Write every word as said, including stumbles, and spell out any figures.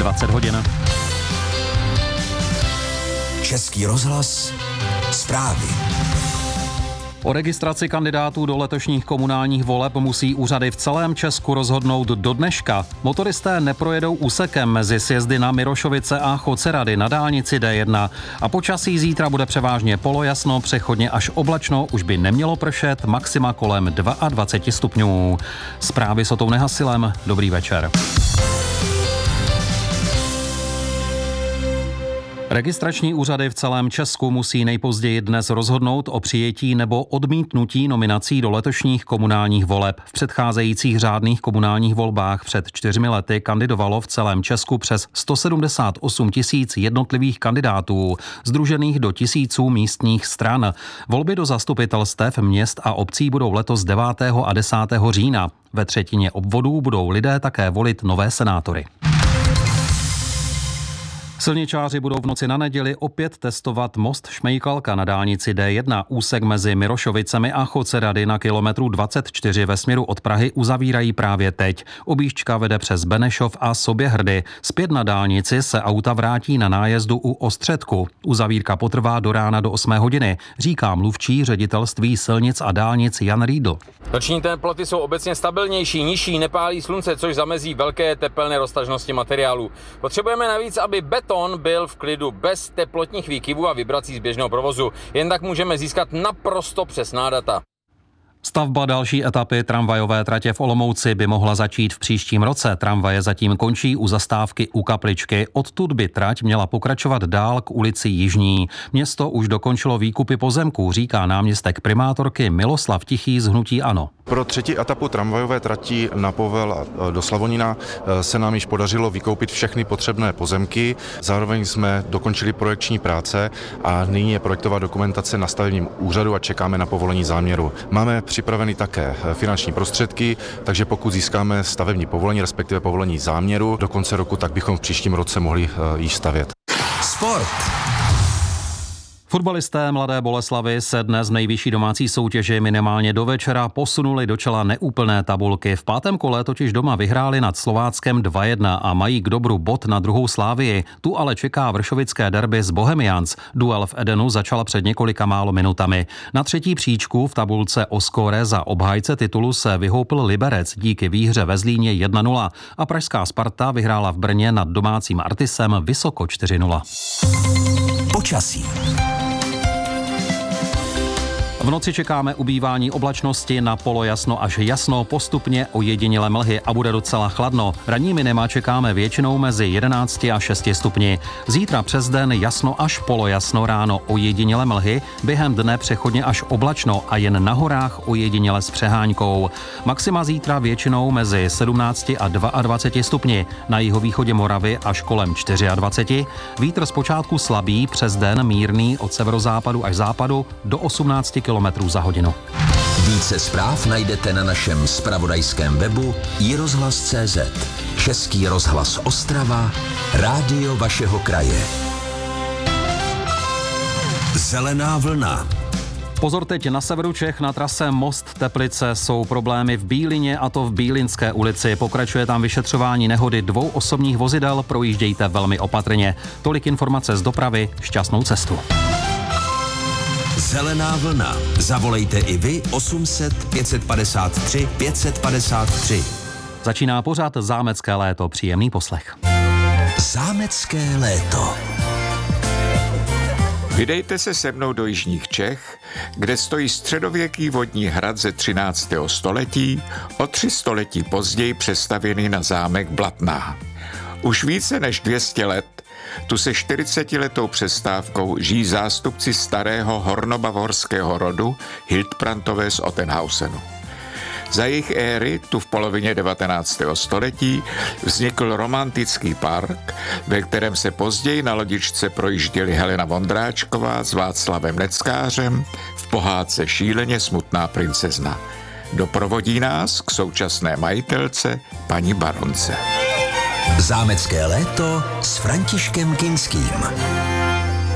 dvacet hodin. Český rozhlas, zprávy. O registraci kandidátů do letošních komunálních voleb musí úřady v celém Česku rozhodnout do dneška. Motoristé neprojedou úsekem mezi sjezdy na Mirošovice a Chocerady na dálnici D jedna. A počasí zítra bude převážně polojasno, přechodně až oblačno, už by nemělo pršet, maxima kolem dvacet dva stupňů. Zprávy s Otou Nehasilem, dobrý večer. Registrační úřady v celém Česku musí nejpozději dnes rozhodnout o přijetí nebo odmítnutí nominací do letošních komunálních voleb. V předcházejících řádných komunálních volbách před čtyřmi lety kandidovalo v celém Česku přes sto sedmdesát osm tisíc jednotlivých kandidátů, sdružených do tisíců místních stran. Volby do zastupitelstev měst a obcí budou letos devátého a desátého října. Ve třetině obvodů budou lidé také volit nové senátory. Silničáři budou v noci na neděli opět testovat most Šmejkalka na dálnici D jedna. Úsek mezi Mirošovicemi a Chocerady na kilometru dvacet čtyři ve směru od Prahy uzavírají právě teď. Objížďka vede přes Benešov a Soběhrdy. Zpět na dálnici se auta vrátí na nájezdu u Ostředku. Uzavírka potrvá do rána do osmé hodiny, říká mluvčí ředitelství silnic a dálnic Jan Riedl. Noční teploty jsou obecně stabilnější, nižší, nepálí slunce, což zamezí velké tepelné roztažnosti materiálu. Potřebujeme navíc, aby beton byl v klidu bez teplotních výkyvů a vibrací z běžného provozu. Jen tak můžeme získat naprosto přesná data. Stavba další etapy tramvajové tratě v Olomouci by mohla začít v příštím roce. Tramvaje zatím končí u zastávky u Kapličky. Odtud by trať měla pokračovat dál k ulici Jižní. Město už dokončilo výkupy pozemků, říká náměstek primátorky Miloslav Tichý z hnutí ANO. Pro třetí etapu tramvajové trati na Povel do Slavonína se nám již podařilo vykoupit všechny potřebné pozemky. Zároveň jsme dokončili projekční práce a nyní je projektová dokumentace na stavebním úřadu a čekáme na povolení záměru. Máme připraveny také finanční prostředky, takže pokud získáme stavební povolení, respektive povolení záměru do konce roku, tak bychom v příštím roce mohli již stavět. Sport. Fotbalisté Mladé Boleslavi se dnes v nejvyšší domácí soutěži minimálně do večera posunuli do čela neúplné tabulky. V pátém kole totiž doma vyhráli nad Slováckem dva jedna a mají k dobru bod na druhou Slávii. Tu ale čeká vršovické derby z Bohemians. Duel v Edenu začal před několika málo minutami. Na třetí příčku v tabulce o skóre za obhájce titulu se vyhoupil Liberec díky výhře ve Zlíně jedna nula a pražská Sparta vyhrála v Brně nad domácím Artisem vysoko čtyři nula. Počasí. V noci čekáme ubývání oblačnosti, na polojasno až jasno, postupně ojedinělé mlhy a bude docela chladno. Ranní minima čekáme většinou mezi jedenácti a šesti stupni. Zítra přes den jasno až polojasno, ráno ojedinělé mlhy, během dne přechodně až oblačno a jen na horách ojediněle s přehánkou. Maxima zítra většinou mezi sedmnácti a dvaceti dvěma stupni, na jihovýchodě Moravy až kolem dvaceti čtyř. Vítr zpočátku slabý, přes den mírný od severozápadu až západu do osmnácti kilometrů za hodinu. Více zpráv najdete na našem zpravodajském webu i rozhlas tečka cé zet. Český rozhlas Ostrava, rádio vašeho kraje. Zelená vlna. Pozor teď na severu Čech na trase Most Teplice jsou problémy v Bílině a to v Bílinské ulici. Pokračuje tam vyšetřování nehody dvou osobních vozidel, projíždějte velmi opatrně. Tolik informace z dopravy, šťastnou cestu. Zelená vlna. Zavolejte i vy osm set pět set padesát tři pět set padesát tři. Začíná pořad Zámecké léto. Příjemný poslech. Zámecké léto. Vydejte se se mnou do jižních Čech, kde stojí středověký vodní hrad ze třináctého století, o tři století později přestavěný na zámek Blatná. Už více než dvě stě let tu se čtyřicetiletou přestávkou žijí zástupci starého hornobavorského rodu Hildbrandové z Ottenhausenu. Za jejich éry, tu v polovině devatenáctého století, vznikl romantický park, ve kterém se později na lodičce projížděli Helena Vondráčková s Václavem Neckářem v pohádce Šíleně smutná princezna. Doprovodí nás k současné majitelce paní baronce. Zámecké léto s Františkem Kinským.